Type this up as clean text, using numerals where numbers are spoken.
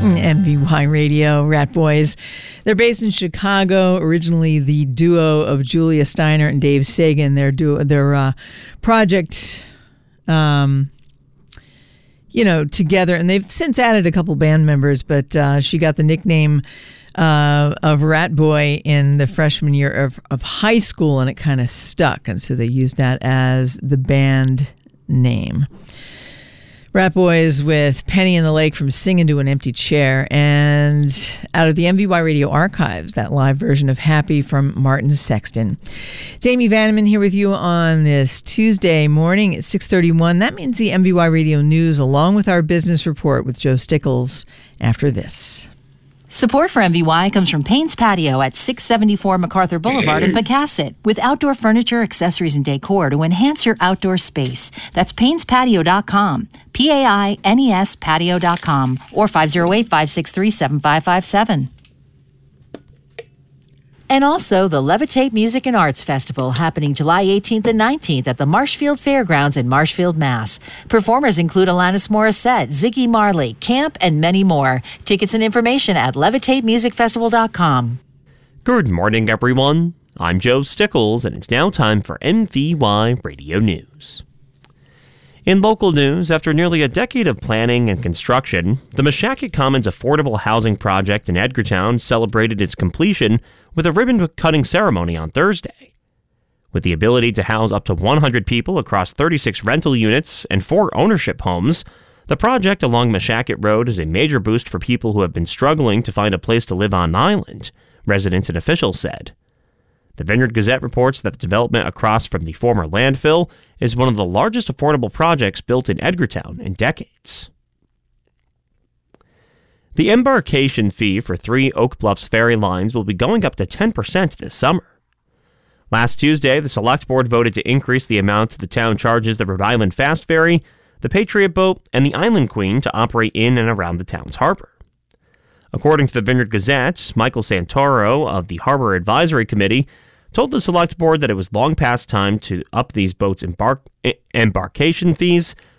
MVY Radio, Rat Boys. They're based in Chicago. Originally the duo of Julia Steiner and Dave Sagan. Their project, together. And they've since added a couple band members, but she got the nickname of Rat Boy in the freshman year of high school, and it kind of stuck. And so they used that as the band name. Rat Boys with Penny in the Lake from Singing to an Empty Chair, and out of the MVY Radio archives, that live version of Happy from Martin Sexton. It's Amy Vanneman here with you on this Tuesday morning at 6:31. That means the MVY Radio News along with our business report with Joe Stickles after this. Support for MVY comes from Payne's Patio at 674 MacArthur Boulevard in Pecasset, with outdoor furniture, accessories, and decor to enhance your outdoor space. That's PaynesPatio.com, PAINES patio.com, or 508-563-7557. And also the Levitate Music and Arts Festival, happening July 18th and 19th at the Marshfield Fairgrounds in Marshfield, Mass. Performers include Alanis Morissette, Ziggy Marley, Camp, and many more. Tickets and information at levitatemusicfestival.com. Good morning, everyone. I'm Joe Stickles, and it's now time for MVY Radio News. In local news, after nearly a decade of planning and construction, the Mashakit Commons Affordable Housing Project in Edgartown celebrated its completion with a ribbon-cutting ceremony on Thursday. With the ability to house up to 100 people across 36 rental units and 4 ownership homes, the project along Mashakit Road is a major boost for people who have been struggling to find a place to live on the island, residents and officials said. The Vineyard Gazette reports that the development across from the former landfill is one of the largest affordable projects built in Edgartown in decades. The embarkation fee for 3 Oak Bluffs ferry lines will be going up to 10% this summer. Last Tuesday, the Select Board voted to increase the amount the town charges the Rhode Island Fast Ferry, the Patriot Boat, and the Island Queen to operate in and around the town's harbor. According to the Vineyard Gazette, Michael Santoro of the Harbor Advisory Committee told the Select Board that it was long past time to up these boats' embarkation fees